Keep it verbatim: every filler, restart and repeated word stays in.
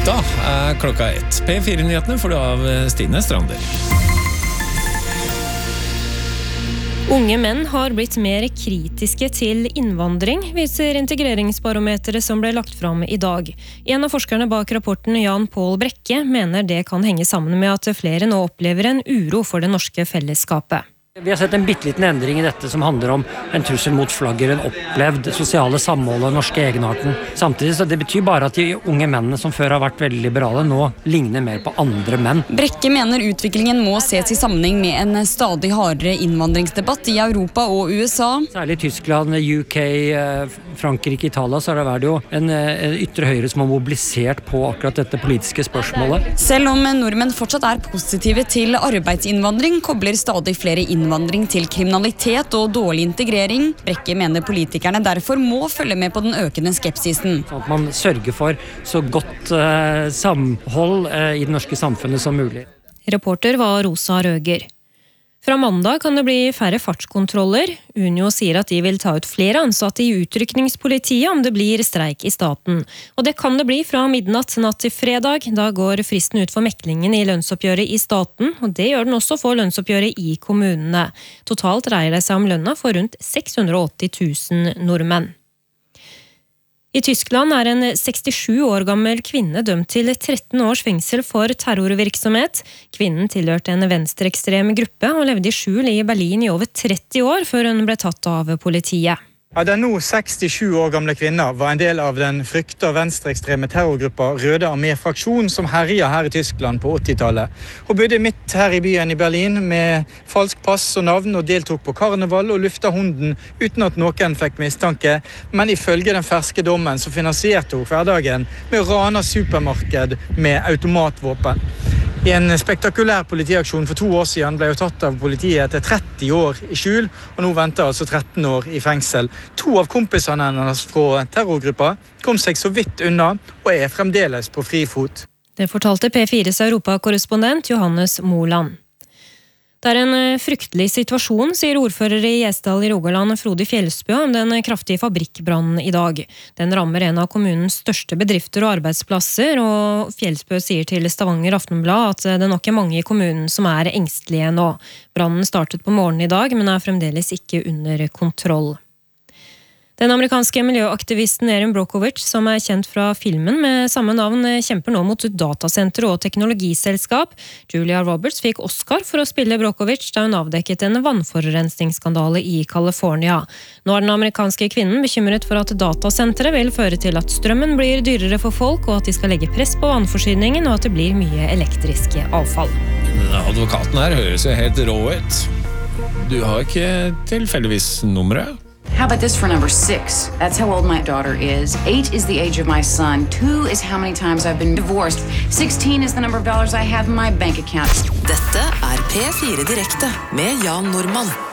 Da er klokka ett. P fire-nyhetene får du av Stine Strander. Unge menn har blitt mer kritiske til innvandring, viser integreringsbarometeret som ble lagt fram i dag. En av forskerne bak rapporten, Jan Paul Brekke, mener det kan henge sammen med at flere nå opplever en uro for det norske fellesskapet. Vi har sett en bitteliten endring i dette som handler om en trussel mot flagger, en opplevd sosiale samhold og den norske egenarten. Samtidig så det betyr bare at de unge mennene som før har vært veldig liberale, nå ligner mer på andre menn. Brekke mener utviklingen må ses i sammenheng med en stadig hardere innvandringsdebatt i Europa og U S A. Særlig i Tyskland, U K, Frankrike, Italia, så har det vært jo en, en ytre høyre som har mobilisert på akkurat dette politiske spørsmålet. Selv om nordmenn fortsatt er positive til arbeidsinnvandring, kobler stadig flere innvandring innvandring til kriminalitet og dårlig integrering. Brekke mener politikerne derfor må følge med på den økende skepsisen. Sånn at man sørger for så godt eh, samhold eh, i det norske samfunnet som mulig. Reporter var Rosa Røger. Fra mandag kan det bli færre fartskontroller. Unio sier at de vil ta ut flere ansatte i utrykningspolitiet om det blir streik i staten. Og det kan det bli fra midnatt natt til fredag. Da går fristen ut for meklingen i lønnsoppgjøret i staten, og det gjør den også for lønnsoppgjøret i kommunene. Totalt dreier det seg om lønna for rundt seks hundre og åtti tusen nordmenn. I Tyskland er en sekstisju år gammel kvinne dømt til tretten års fengsel for terrorvirksomhet. Kvinnen tilhørte en venstreekstrem gruppe og levde i skjul i Berlin i over tretti år før hun ble tatt av politiet. Ja, den nå sekstisju år gamle kvinna var en del av den frykta venstreekstreme terrorgruppa Røde Armé-fraksjon som herja her i Tyskland på åttitallet. Hun bodde midt her i byen i Berlin med falsk pass og navn og deltok på karneval og lufta hunden uten at noen fikk mistanke. Men ifølge den ferske dommen så finansierte hun hverdagen med å rane supermarked med automatvåpen. I en spektakulær politiaksjon for to år siden ble hun tatt av politiet etter tretti år i skjul, og nå venter altså tretten år i fengsel. To av kompisene hennes fra terrorgruppa kom seg så vidt unna, og er fremdeles på fri fot. Det fortalte P fires europakorrespondent Johannes Moland. Det er en fryktelig situasjon, sier ordfører i Gjesdal i Rogaland Frode Fjellsbø om den kraftige fabrikkbrannen i dag. Den rammer en av kommunens største bedrifter og arbeidsplasser, og Fjellsbø sier til Stavanger Aftenblad at det nok er mange i kommunen som er engstelige nå. Brannen startet på morgenen i dag, men er fremdeles ikke under kontroll. Den amerikanske miljøaktivisten Erin Brockovich, som er kjent fra filmen med samme navn, kjemper nå mot datasenter og teknologiselskap. Julia Roberts fikk Oscar for å spille Brockovich da hun avdekket en vannforurensningsskandale i California. Nå er den amerikanske kvinnen bekymret for at datasenteret vil føre til at strømmen blir dyrere for folk, og at de skal legge press på vannforsyningen, og at det blir mye elektrisk avfall. Advokaten her høres jo helt rå ut. Du har ikke tilfeldigvis nummeret? How about this for number six? That's how old my daughter is. Eight is the age of my son. Two is how many times I've been divorced. Sixteen is the number of dollars I have in my bank account. Dette er P fire Direkte med Jan Normann.